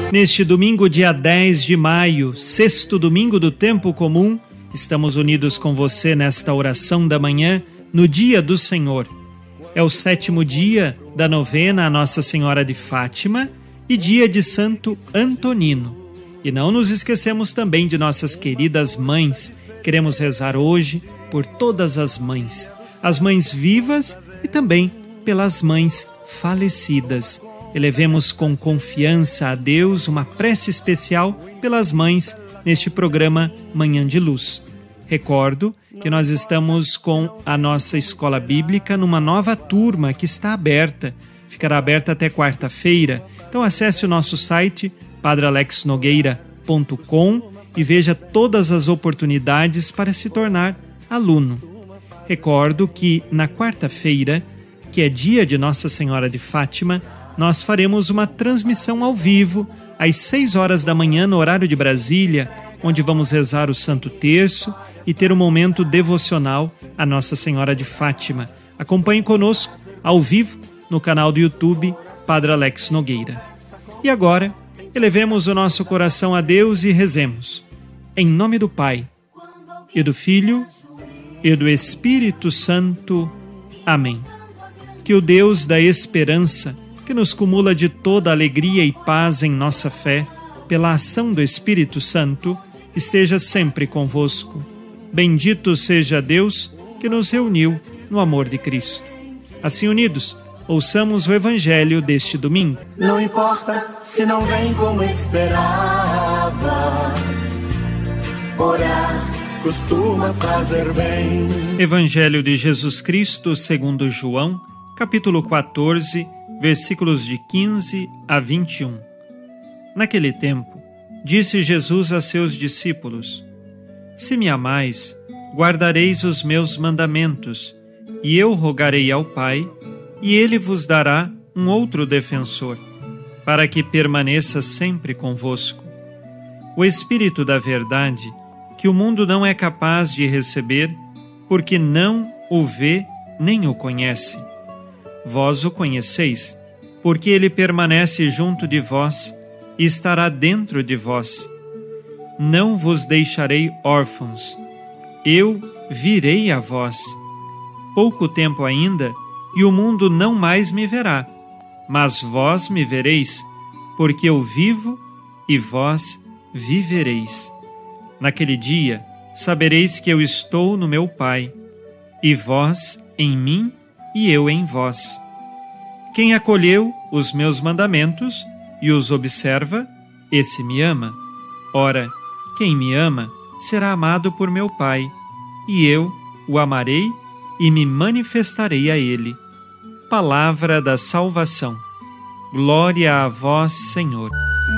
Neste domingo, dia 10 de maio, sexto domingo do tempo comum, estamos unidos com você nesta oração da manhã, no dia do Senhor. É o 7º dia da novena a Nossa Senhora de Fátima e dia de Santo Antonino. E não nos esquecemos também de nossas queridas mães. Queremos rezar hoje por todas as mães vivas e também pelas mães falecidas. Elevemos com confiança a Deus uma prece especial pelas mães neste programa Manhã de Luz. Recordo que nós estamos com a nossa escola bíblica numa nova turma que está aberta. Ficará aberta até quarta-feira. Então acesse o nosso site padralexnogueira.com e veja todas as oportunidades para se tornar aluno. Recordo que na quarta-feira, que é dia de Nossa Senhora de Fátima, nós faremos uma transmissão ao vivo, às 6 horas da manhã, no horário de Brasília, onde vamos rezar o Santo Terço e ter um momento devocional a Nossa Senhora de Fátima. Acompanhe conosco, ao vivo, no canal do YouTube Padre Alex Nogueira. E agora, elevemos o nosso coração a Deus e rezemos. Em nome do Pai, e do Filho, e do Espírito Santo. Amém. Que o Deus da esperança, que nos cumula de toda alegria e paz em nossa fé, pela ação do Espírito Santo, esteja sempre convosco. Bendito seja Deus que nos reuniu no amor de Cristo. Assim unidos, ouçamos o Evangelho deste domingo. Não importa se não vem como esperava, orar costuma fazer bem. Evangelho de Jesus Cristo segundo João, capítulo 14, versículos de 15 a 21. Naquele tempo, disse Jesus a seus discípulos: Se me amais, guardareis os meus mandamentos, e eu rogarei ao Pai, e ele vos dará um outro defensor, para que permaneça sempre convosco. O Espírito da verdade, que o mundo não é capaz de receber, porque não o vê nem o conhece. Vós o conheceis, porque ele permanece junto de vós e estará dentro de vós. Não vos deixarei órfãos, eu virei a vós. Pouco tempo ainda, e o mundo não mais me verá, mas vós me vereis, porque eu vivo e vós vivereis. Naquele dia, sabereis que eu estou no meu Pai, e vós em mim e eu em vós. Quem acolheu os meus mandamentos e os observa, esse me ama. Ora, quem me ama será amado por meu Pai, e eu o amarei e me manifestarei a ele. Palavra da salvação. Glória a vós, Senhor.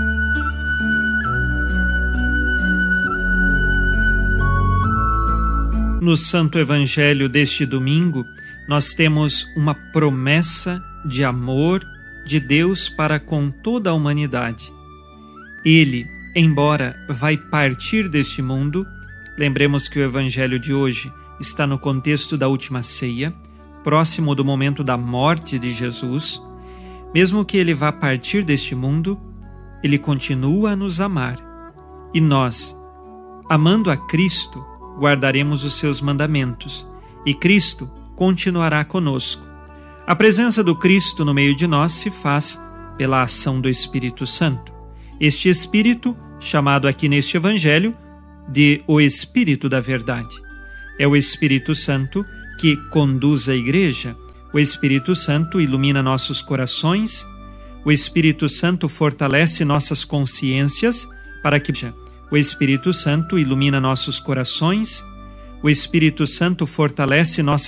No Santo Evangelho deste domingo, nós temos uma promessa de amor de Deus para com toda a humanidade. Ele, embora vai partir deste mundo, lembremos que o Evangelho de hoje está no contexto da última ceia, próximo do momento da morte de Jesus. Mesmo que ele vá partir deste mundo, ele continua a nos amar. E nós, amando a Cristo, guardaremos os seus mandamentos, e Cristo continuará conosco. A presença do Cristo no meio de nós se faz pela ação do Espírito Santo. Este Espírito, chamado aqui neste Evangelho de o Espírito da Verdade, é o Espírito Santo que conduz a Igreja. O Espírito Santo ilumina nossos corações, o Espírito Santo fortalece nossas consciências para que o Espírito Santo ilumina nossos corações, o Espírito Santo fortalece nossas